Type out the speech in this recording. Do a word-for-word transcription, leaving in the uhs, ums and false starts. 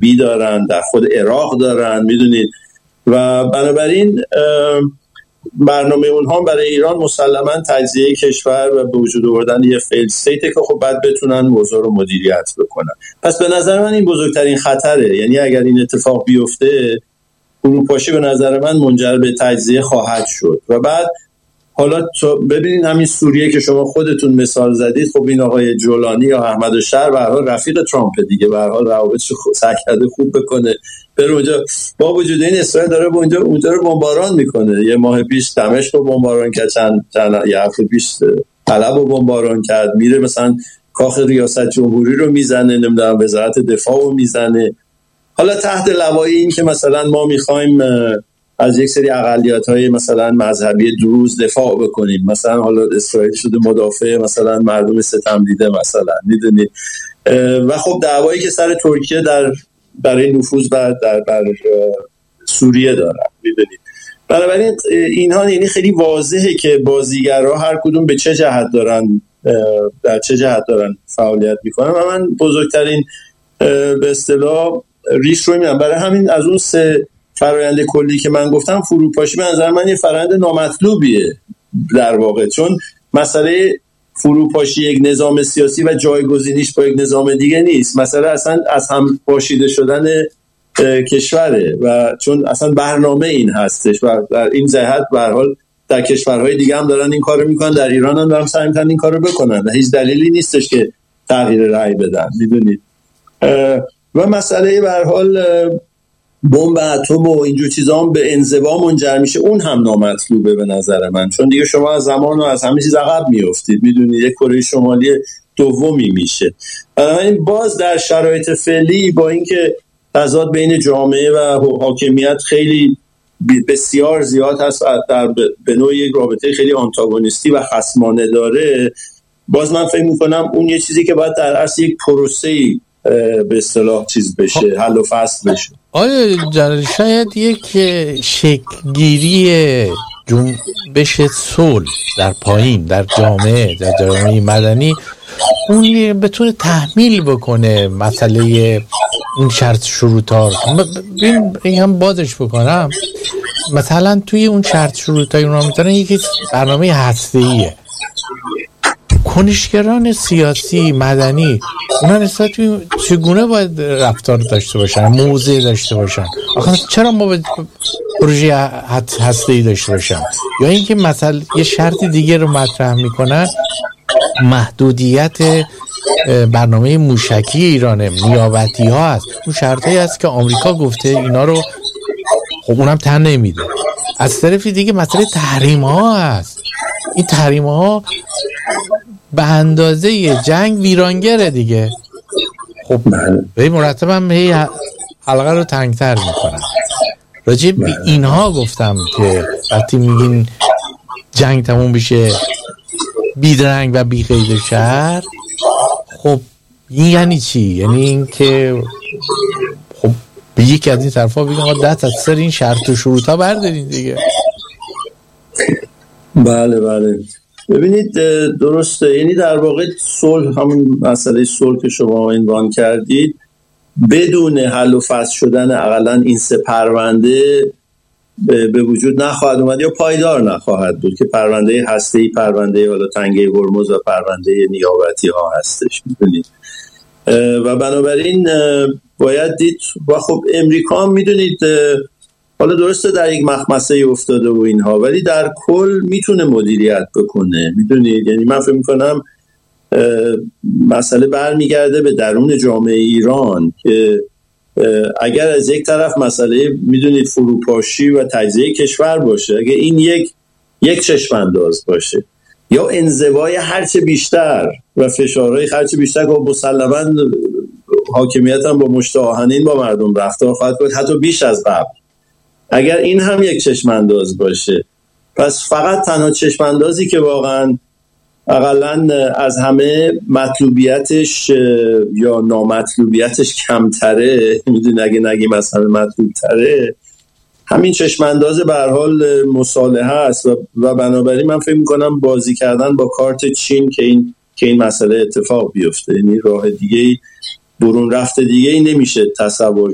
لیبی دارن، در خود عراق دارن، میدونید. و بنابراین برنامه اونها برای ایران مسلماً تجزیه کشور و به وجود آوردن یه فیل استیته که خب بعد بتونن موضوع رو مدیریت بکنن. پس به نظر من این بزرگترین خطره. یعنی اگر این اتفاق بیفته، فروپاشی به نظر من منجر به تجزیه خواهد شد. و بعد حالا ببینید همین سوریه که شما خودتون مثال زدید، خب این آقای جولانی یا احمد شهر به هر حال رفیق ترامپ دیگه، به هر حال روابطش سعی کرده خوب بکنه بره اونجا. با وجود این اسرائیل داره اونجا اونجا رو بمباران میکنه. یه ماه پیش دمشق رو بمباران کرد، چند چند یه هفته پیش حلب رو بمباران کرد، میره مثلا کاخ ریاست جمهوری رو میزنه، نمیدونم وزارت دفاع رو میزنه. حالا تحت لوای این که مثلا ما میخوایم از یک سری اقلیت‌های مثلا مذهبی دروز دفاع بکنیم، مثلا حالا اسرائیل شده مدافع مثلا مردم ستم دیده مثلا، میدونید. و خب دعوایی که سر ترکیه در برای نفوذ بر در بر سوریه دارن، میدونید. بنابراین اینها یعنی خیلی واضحه که بازیگرها هر کدوم به چه جهت دارن در چه جهت دارن فعالیت میکنن. و من بزرگترین به اصطلاح ریسک رو میبینم. برای همین از اون سه فرآیند کلی که من گفتم، فروپاشی به نظر من یه فرآیند نامطلوبیه در واقع، چون مسئله فروپاشی یک نظام سیاسی و جایگزینیش با یک نظام دیگه نیست. مسئله اصلا از هم پاشیده شدن کشوره و چون اصلا برنامه این هستش و در این جهت به هر حال در کشورهای دیگه هم دارن این کارو میکنن، در ایران هم دارن سعی میکنن این کارو بکنن و هیچ دلیلی نیستش که تغییر رأی بدن، میدونید. و مسئله به هر حال بمب اتم و اینجور چیزا هم به انزوا منجر میشه، اون هم نامطلوبه به نظر من، چون دیگه شما از زمان و از همه چیز عقب میافتید، میدونید. یک کره شمالی دومی میشه. بنابراین باز در شرایط فعلی با اینکه تضاد بین جامعه و حاکمیت خیلی بسیار زیاد هست، در به نوعی یک رابطه خیلی آنتاگونیستی و خصمانه داره، باز من فکر میکنم اون یه چیزی که باید در اصل یک پروسه‌ای به اصطلاح چیز بشه، حل و فصل بشه. آیا شاید یک شکل‌گیری جنبش صلح در پایین، در جامعه، در جامعه مدنی، اون بتونه تحمیل بکنه مسئله این شرط شروط‌ها. این هم بازش بکنم، مثلا توی اون شرط شروط‌های اونا میتونن یکی برنامه هسته‌ایه. کنشگران سیاسی مدنی اونا نسبت چگونه باید رفتار داشته باشن، موضع داشته باشن؟ آخه چرا ما باید پروژه هسته‌ای داشته باشن؟ یا اینکه مثلا یه شرط دیگه رو مطرح میکنن، محدودیت برنامه موشکی ایرانه، نیابتی ها هست، اون شرطایی هست که آمریکا گفته اینا رو، خب اونم تن نمیده. از طرفی دیگه مسئله تحریم ها هست. این تحریم ها به اندازه جنگ ویرانگره دیگه. خب به مرتب هم هی حلقه رو تنگتر میکنن. راجع به اینها گفتم که وقتی میگین جنگ تموم بشه بیدرنگ و بی قید شهر، خب این یعنی چی؟ یعنی این که خب به یکی از این طرفا بگیم آقا دست از سر این شرط و شروط ها بردارین دیگه. بله بله ببینید درسته، یعنی در واقع صلح، همون مسئله صلح که شما عنوان کردید، بدون حل و فصل شدن اقلا این سه پرونده به وجود نخواهد اومد یا پایدار نخواهد بود، که پرونده هسته‌ای، پرونده حالا تنگه هرمز و پرونده نیابتی ها هستش، می‌دونید. و بنابراین باید دید. و خب امریکا هم میدونید حالا درسته در یک مخمسه افتاده و اینها، ولی در کل میتونه مدیریت بکنه، میدونید. یعنی من فکر میکنم مسئله برمیگرده به درون جامعه ایران که اگر از یک طرف مسئله میدونید فروپاشی و تجزیه کشور باشه، اگر این یک یک چشم انداز باشه یا انزوای هرچه بیشتر و فشارهای هرچه بیشتر، که مسلماً حاکمیت هم با مشت آهنین با مردم رفتار خواهد کرد، حتی بیش از قبل. اگر این هم یک چشم انداز باشه، پس فقط تنها چشم اندازی که واقعاً اقلاً از همه مطلوبیتش یا نامطلوبیتش کمتره، میدونی اگه نگیم از همه مطلوبتره، همین چشم انداز به هر حال مصالحه است. و, و بنابراین من فکر میکنم بازی کردن با کارت چین که این که این مسئله اتفاق بیفته، یعنی راه دیگه برون رفت دیگه ای نمیشه تصور